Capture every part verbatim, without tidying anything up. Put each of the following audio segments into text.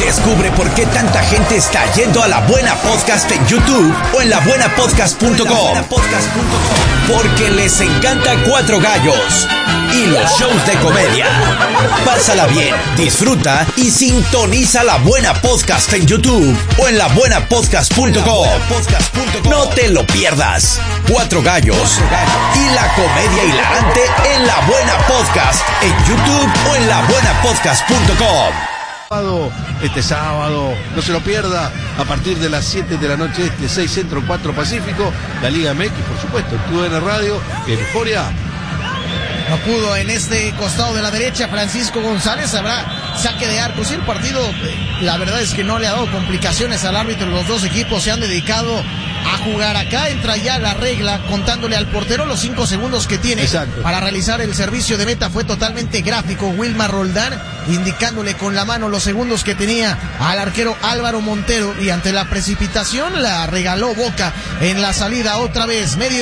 Descubre por qué tanta gente está yendo a La Buena Podcast en YouTube o en la buena podcast punto com. Porque les encanta Cuatro Gallos y los shows de comedia. Pásala bien, disfruta y sintoniza La Buena Podcast en YouTube o en la buena podcast punto com. No te lo pierdas. Cuatro Gallos y la comedia hilarante en La Buena Podcast en YouTube o en la buena podcast punto com. Este sábado, no se lo pierda, a partir de las siete de la noche este, seis Centro, cuatro Pacífico, la Liga M X, por supuesto, T V N Radio, Euforia. No pudo en este costado de la derecha Francisco González, habrá saque de arco. Sí, el partido, la verdad es que no le ha dado complicaciones al árbitro, los dos equipos se han dedicado a jugar. Acá entra ya la regla contándole al portero los cinco segundos que tiene. Exacto. Para realizar el servicio de meta. Fue totalmente gráfico Wilmar Roldán, indicándole con la mano los segundos que tenía al arquero Álvaro Montero, y ante la precipitación la regaló Boca en la salida. Otra vez medio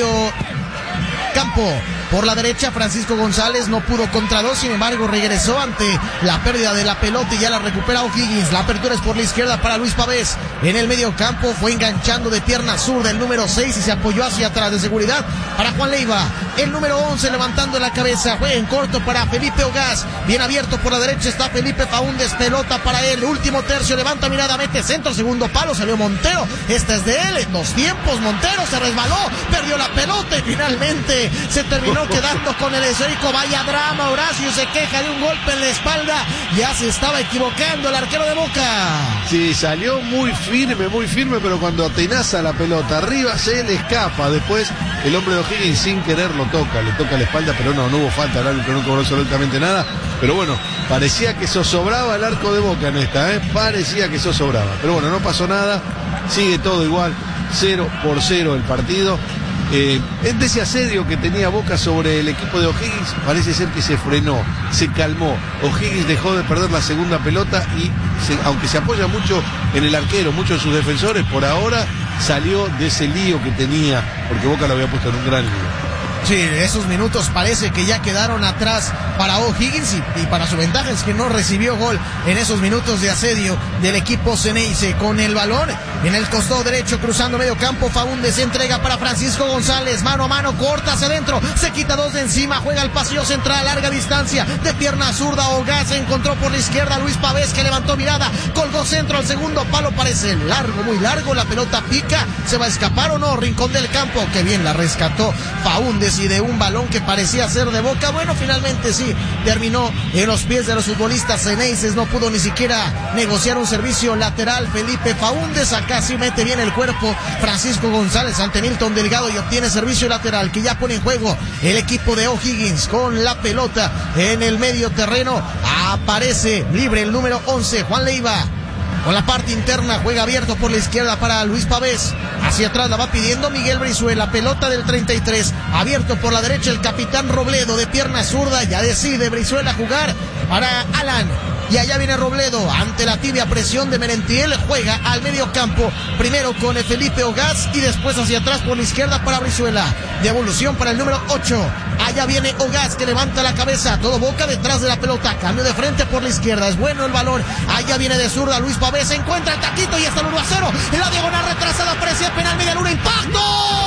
campo por la derecha, Francisco González no pudo contra dos, sin embargo regresó ante la pérdida de la pelota y ya la recupera O'Higgins. La apertura es por la izquierda para Luis Pavés. En el medio campo fue enganchando de pierna zurda el número seis y se apoyó hacia atrás de seguridad para Juan Leiva. El número once levantando la cabeza, fue en corto para Felipe Ogaz. Bien abierto por la derecha está Felipe Faúndez, pelota para él. Último tercio, levanta mirada, mete centro, segundo palo, salió Montero. Esta es de él, en dos tiempos. Montero se resbaló, perdió la pelota y finalmente se terminó quedando con el esférico. Vaya drama, Horacio se queja de un golpe en la espalda, ya se estaba equivocando el arquero de Boca. Sí, salió muy firme, muy firme, pero cuando atenaza la pelota arriba se le escapa. Después el hombre de O'Higgins sin querer lo toca, le toca la espalda, pero no, no hubo falta, el árbitro no cobró absolutamente nada. Pero bueno, parecía que zozobraba el arco de Boca en esta, ¿eh? Parecía que zozobraba. Pero bueno, no pasó nada, sigue todo igual, cero por cero el partido. Eh, de ese asedio que tenía Boca sobre el equipo de O'Higgins, parece ser que se frenó, se calmó. O'Higgins dejó de perder la segunda pelota y se, aunque se apoya mucho en el arquero, mucho en sus defensores, por ahora salió de ese lío que tenía, porque Boca lo había puesto en un gran lío. Sí, esos minutos parece que ya quedaron atrás para O'Higgins y, y para su ventaja es que no recibió gol en esos minutos de asedio del equipo Ceneice. Con el balón en el costado derecho, cruzando medio campo, Faúndez se entrega para Francisco González, mano a mano, corta hacia adentro, se quita dos de encima, juega el pasillo central, larga distancia, de pierna zurda, Ogaz se encontró por la izquierda, Luis Pavés que levantó mirada, colgó centro al segundo palo, parece largo, muy largo, la pelota pica, ¿se va a escapar o no? Rincón del campo, que bien la rescató Faúndez, y de un balón que parecía ser de Boca, bueno, finalmente sí, terminó en los pies de los futbolistas ceneices, no pudo ni siquiera negociar un servicio lateral Felipe Faúndez. Acá sí mete bien el cuerpo Francisco González ante Milton Delgado y obtiene servicio lateral que ya pone en juego el equipo de O'Higgins con la pelota en el medio terreno. Aparece libre el número once, Juan Leiva. Con la parte interna, juega abierto por la izquierda para Luis Pavés. Hacia atrás la va pidiendo Miguel Brizuela. Pelota del treinta y tres. Abierto por la derecha el capitán Robledo de pierna zurda. Ya decide Brizuela jugar para Alan. Y allá viene Robledo ante la tibia presión de Merentiel. Juega al medio campo. Primero con Felipe Ogaz y después hacia atrás por la izquierda para Brizuela. Devolución para el número ocho. Allá viene Ogaz que levanta la cabeza. Todo Boca detrás de la pelota. Cambio de frente por la izquierda. Es bueno el balón. Allá viene de zurda Luis Pavés. Se encuentra el taquito y hasta el uno a cero. En la diagonal retrasada parecía penal. Miguel Luna. ¡Impacto!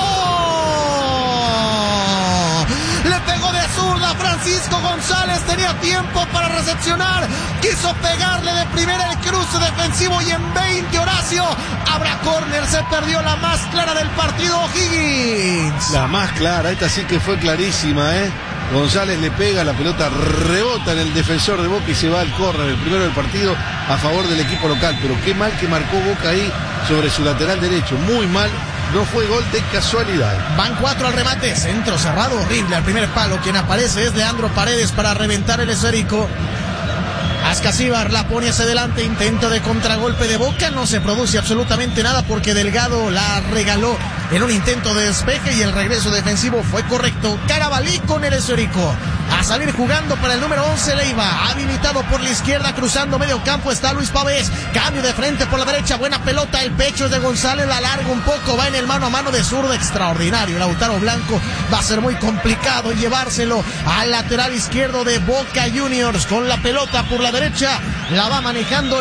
Le pegó de zurda Francisco González. Tenía tiempo para recepcionar. Quiso pegarle de primera el cruce defensivo y en veinte, Horacio, habrá córner. Se perdió la más clara del partido O'Higgins. La más clara, esta sí que fue clarísima, ¿eh? González le pega, la pelota rebota en el defensor de Boca y se va al córner, el primero del partido a favor del equipo local. Pero qué mal que marcó Boca ahí sobre su lateral derecho, muy mal. No fue gol de casualidad. Van cuatro al remate, centro cerrado, horrible al primer palo. Quien aparece es Leandro Paredes para reventar el esférico. Ascasíbar la pone hacia adelante, intento de contragolpe de Boca, no se produce absolutamente nada porque Delgado la regaló en un intento de despeje y el regreso defensivo fue correcto. Carabalí con el esférico, a salir jugando para el número once Leiva, habilitado por la izquierda, cruzando medio campo está Luis Pavés, cambio de frente por la derecha, buena pelota, el pecho es de González, la larga un poco, va en el mano a mano de zurda, extraordinario, Lautaro Blanco, va a ser muy complicado llevárselo al lateral izquierdo de Boca Juniors, con la pelota por la derecha, la va manejando